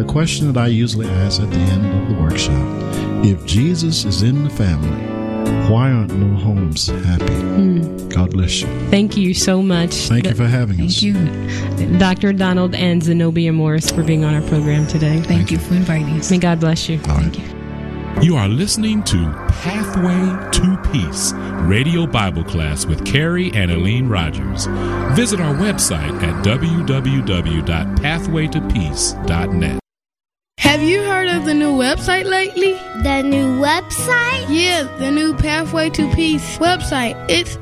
the question that I usually ask at the end of the workshop, if Jesus is in the family, why aren't no homes happy? God bless you. Thank you so much. Thank you for having us. Thank you. Dr. Donald and Zenobia Morris for being on our program today. Thank you for inviting us. May God bless you. All right. Thank you. You are listening to Pathway to Peace, radio Bible class with Carrie and Aline Rogers. Visit our website at www.pathwaytopeace.net. Have you heard of the new website lately? The new website? Yeah, the new Pathway to Peace website. It's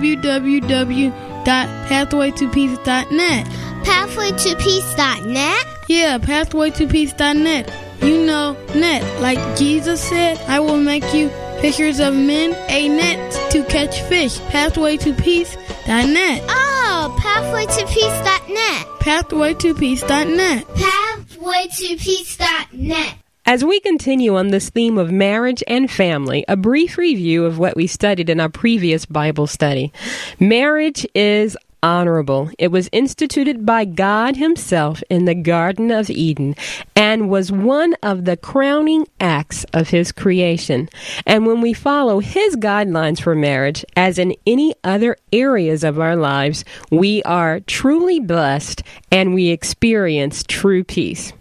www.pathwaytopeace.net. Pathwaytopeace.net? Yeah, pathwaytopeace.net. You know, net. Like Jesus said, I will make you fishers of men, a net to catch fish. Pathwaytopeace.net. Oh, pathwaytopeace.net. Pathwaytopeace.net. Pathwaytopeace.net. As we continue on this theme of marriage and family, a brief review of what we studied in our previous Bible study. Marriage is honorable. It was instituted by God Himself in the Garden of Eden and was one of the crowning acts of His creation. And when we follow His guidelines for marriage, as in any other areas of our lives, we are truly blessed and we experience true peace.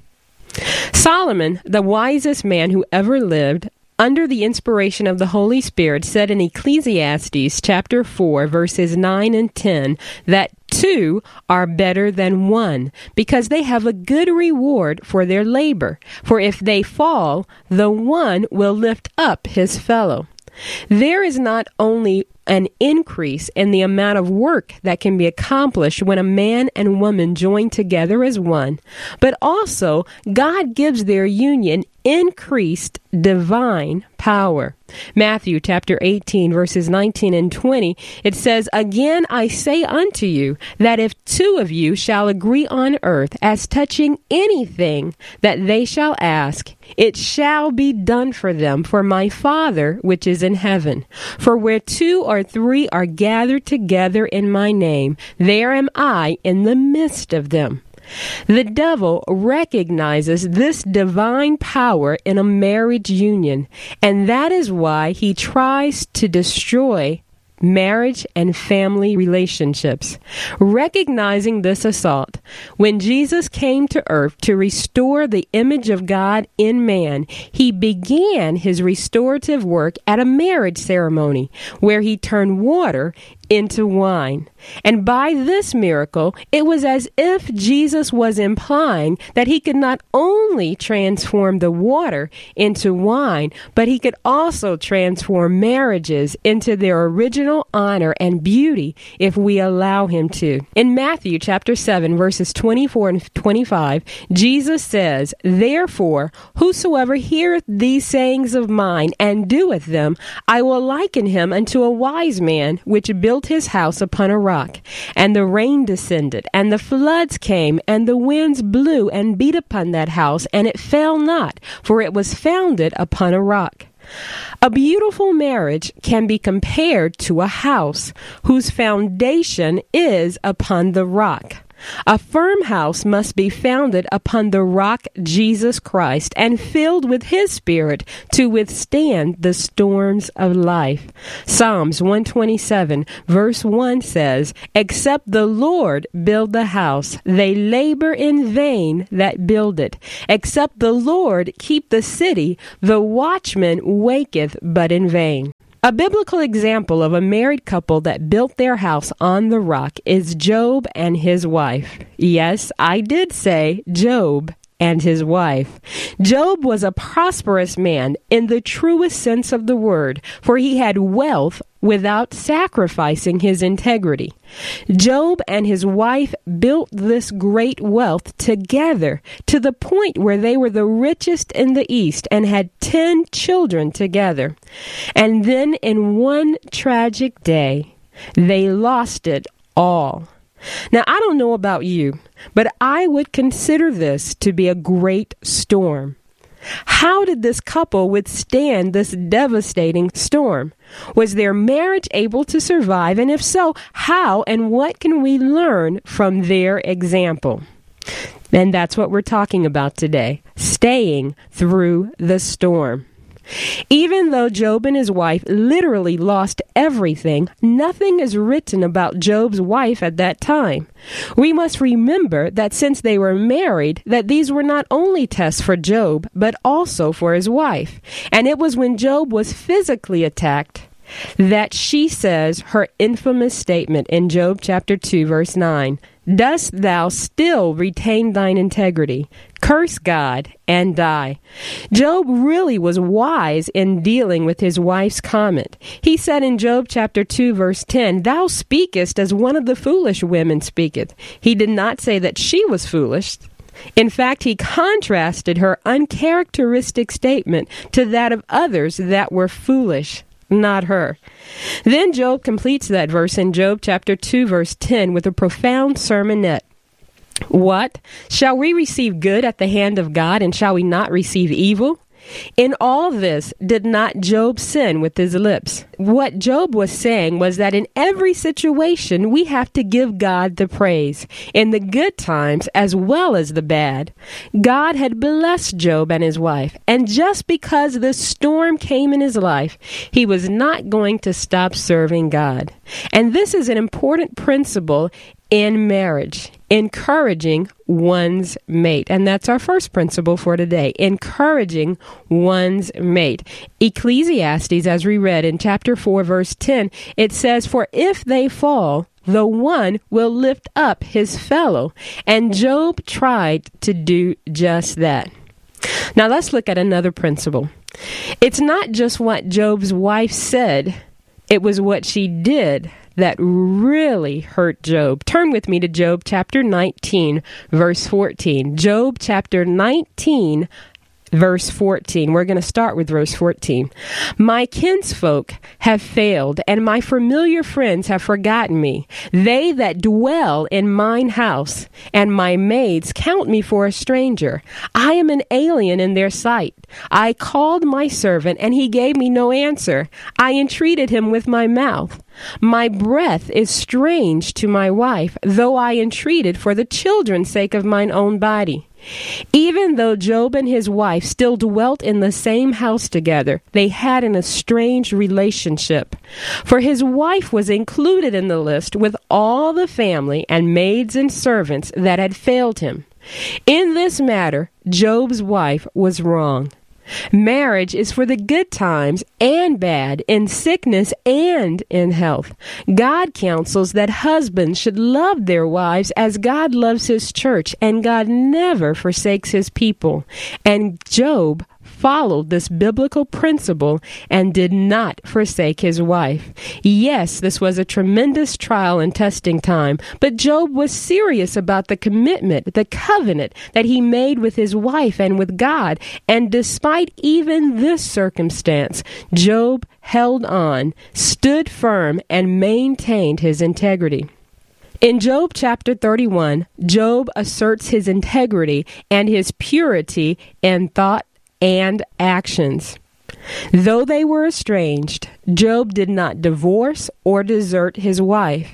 Solomon, the wisest man who ever lived, under the inspiration of the Holy Spirit, said in Ecclesiastes chapter 4, verses 9 and 10, that two are better than one, because they have a good reward for their labor. For if they fall, the one will lift up his fellow. There is not only an increase in the amount of work that can be accomplished when a man and woman join together as one, but also God gives their union increased divine power. Matthew chapter 18, verses 19 and 20, it says, Again I say unto you, that if two of you shall agree on earth as touching anything that they shall ask, it shall be done for them for my Father which is in heaven. For where two or three are gathered together in my name, there am I in the midst of them. The devil recognizes this divine power in a marriage union, and that is why he tries to destroy marriage and family relationships. Recognizing this assault, when Jesus came to earth to restore the image of God in man, He began His restorative work at a marriage ceremony where He turned water into wine. And by this miracle, it was as if Jesus was implying that He could not only transform the water into wine, but He could also transform marriages into their original honor and beauty if we allow Him to. In Matthew chapter 7, verses 24 and 25, Jesus says, Therefore, whosoever heareth these sayings of mine and doeth them, I will liken him unto a wise man which built his house upon a rock. And the rain descended, and the floods came, and the winds blew and beat upon that house, and it fell not, for it was founded upon a rock. A beautiful marriage can be compared to a house whose foundation is upon the rock. A firm house must be founded upon the rock Jesus Christ and filled with His Spirit to withstand the storms of life. Psalms 127 verse 1 says, Except the Lord build the house, they labor in vain that build it. Except the Lord keep the city, the watchman waketh but in vain. A biblical example of a married couple that built their house on the rock is Job and his wife. Yes, I did say Job and his wife. Job was a prosperous man in the truest sense of the word, for he had wealth without sacrificing his integrity. Job and his wife built this great wealth together to the point where they were the richest in the East and had 10 children together. And then in one tragic day, they lost it all. Now, I don't know about you, but I would consider this to be a great storm. How did this couple withstand this devastating storm? Was their marriage able to survive? And if so, how and what can we learn from their example? And that's what we're talking about today. staying through the storm. Even though Job and his wife literally lost everything, nothing is written about Job's wife at that time. We must remember that since they were married, that these were not only tests for Job, but also for his wife. And it was when Job was physically attacked that she says her infamous statement in Job chapter 2, verse 9, "Dost thou still retain thine integrity? Curse God and die." Job really was wise in dealing with his wife's comment. He said in Job chapter 2, verse 10, "Thou speakest as one of the foolish women speaketh." He did not say that she was foolish. In fact, he contrasted her uncharacteristic statement to that of others that were foolish, not her. Then Job completes that verse in Job chapter 2, verse 10 with a profound sermonette. What? Shall we receive good at the hand of God, and shall we not receive evil? In all this, did not Job sin with his lips? What Job was saying was that in every situation, we have to give God the praise, in the good times as well as the bad. God had blessed Job and his wife, and just because the storm came in his life, he was not going to stop serving God. And this is an important principle in marriage, encouraging one's mate. And that's our first principle for today, encouraging one's mate. Ecclesiastes, as we read in chapter 4, verse 10, it says, "For if they fall, the one will lift up his fellow." And Job tried to do just that. Now let's look at another principle. It's not just what Job's wife said, it was what she did that really hurt Job. Turn with me to Job chapter 19, verse 14. Job chapter 19, verse 14. We're going to start with verse 14. "My kinsfolk have failed, and my familiar friends have forgotten me. They that dwell in mine house, and my maids count me for a stranger. I am an alien in their sight. I called my servant, and he gave me no answer. I entreated him with my mouth. My breath is strange to my wife, though I entreated for the children's sake of mine own body." Even though Job and his wife still dwelt in the same house together, they had an estranged relationship. For his wife was included in the list with all the family and maids and servants that had failed him. In this matter, Job's wife was wrong. Marriage is for the good times and bad, in sickness and in health. God counsels that husbands should love their wives as God loves his church, and God never forsakes his people. And Job followed this biblical principle and did not forsake his wife. Yes, this was a tremendous trial and testing time, but Job was serious about the commitment, the covenant that he made with his wife and with God. And despite even this circumstance, Job held on, stood firm, and maintained his integrity. In Job chapter 31, Job asserts his integrity and his purity in thought and actions. Though they were estranged, Job did not divorce or desert his wife.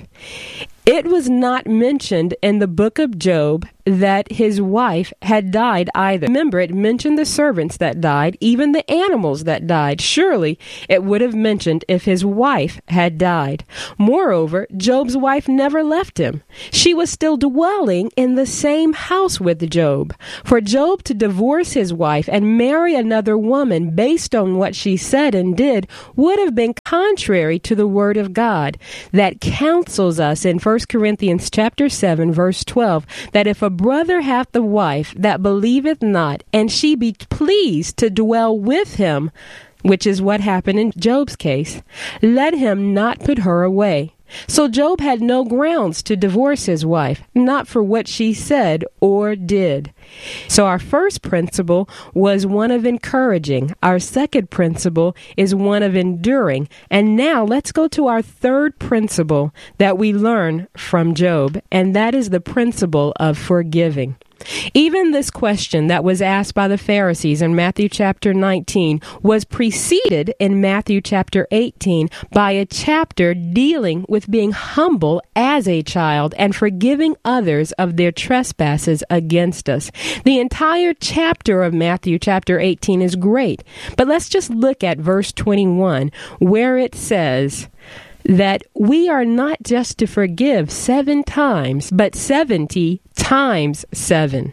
It was not mentioned in the book of Job that his wife had died either. Remember, it mentioned the servants that died, even the animals that died. Surely it would have mentioned if his wife had died. Moreover, Job's wife never left him. She was still dwelling in the same house with Job. For Job to divorce his wife and marry another woman based on what she said and did would have been contrary to the word of God that counsels us in 1 Corinthians chapter 7, verse 12, that if a brother hath a wife that believeth not, and she be pleased to dwell with him, which is what happened in Job's case, let him not put her away. So Job had no grounds to divorce his wife, not for what she said or did. So our first principle was one of encouraging. Our second principle is one of enduring. And now let's go to our third principle that we learn from Job, and that is the principle of forgiving. Even this question that was asked by the Pharisees in Matthew chapter 19 was preceded in Matthew chapter 18 by a chapter dealing with being humble as a child and forgiving others of their trespasses against us. The entire chapter of Matthew chapter 18 is great, but let's just look at verse 21 where it says that we are not just to forgive 7 times, but 70 times 7.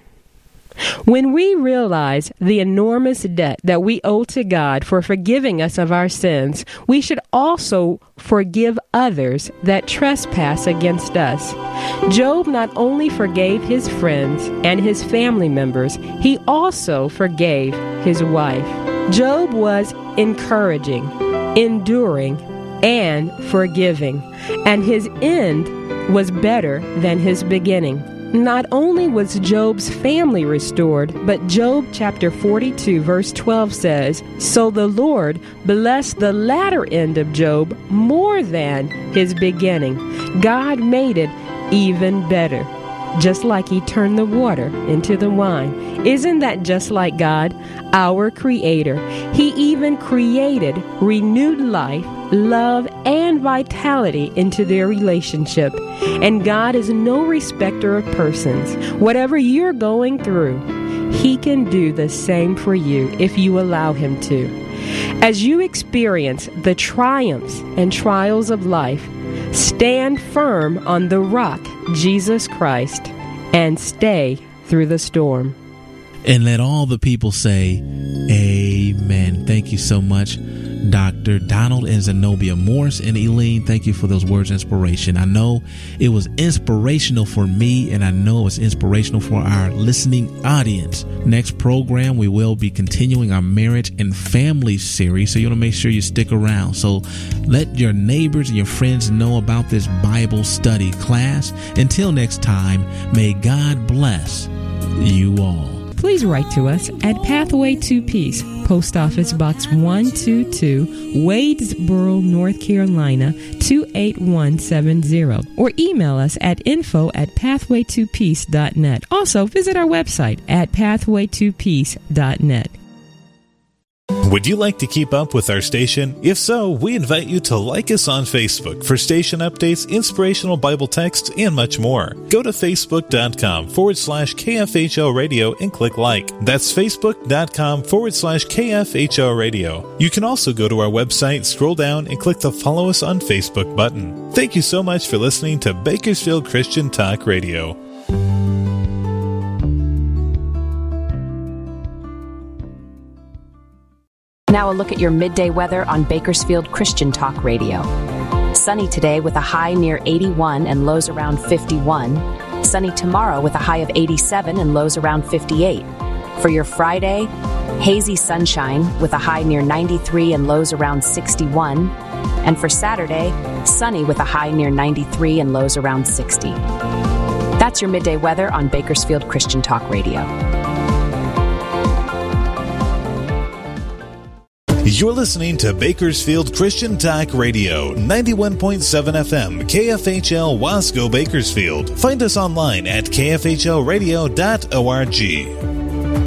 When we realize the enormous debt that we owe to God for forgiving us of our sins, we should also forgive others that trespass against us. Job not only forgave his friends and his family members, he also forgave his wife. Job was encouraging, enduring, and forgiving, and his end was better than his beginning. Not only was Job's family restored, but Job chapter 42 verse 12 says, "So the Lord blessed the latter end of Job more than his beginning. God made it even better." Just like he turned the water into the wine. Isn't that just like God, our Creator? He even created renewed life, love, and vitality into their relationship. And God is no respecter of persons. Whatever you're going through, He can do the same for you if you allow Him to. As you experience the triumphs and trials of life, stand firm on the rock, Jesus Christ, and stay through the storm. And let all the people say, Amen. Thank you so much, Dr. Donald and Zenobia Morse. And Elaine, thank you for those words of inspiration. I know it was inspirational for me, and I know it was inspirational for our listening audience. Next program, we will be continuing our marriage and family series, so you want to make sure you stick around. So let your neighbors and your friends know about this Bible study class. Until next time, may God bless you all. Please write to us at Pathway to Peace, Post Office Box 122, Wadesboro, North Carolina, 28170, or email us at info@pathwaytopeace.net. Also, visit our website at pathwaytopeace.net. Would you like to keep up with our station? If so, we invite you to like us on Facebook for station updates, inspirational Bible texts, and much more. Go to facebook.com/KFHO Radio and click like. That's facebook.com/KFHO Radio. You can also go to our website, scroll down, and click the Follow Us on Facebook button. Thank you so much for listening to Bakersfield Christian Talk Radio. Now a look at your midday weather on Bakersfield Christian Talk Radio. Sunny today with a high near 81 and lows around 51. Sunny tomorrow with a high of 87 and lows around 58. For your Friday, hazy sunshine with a high near 93 and lows around 61. And for Saturday, sunny with a high near 93 and lows around 60. That's your midday weather on Bakersfield Christian Talk Radio. You're listening to Bakersfield Christian Talk Radio, 91.7 FM, KFHL Wasco, Bakersfield. Find us online at kfhlradio.org.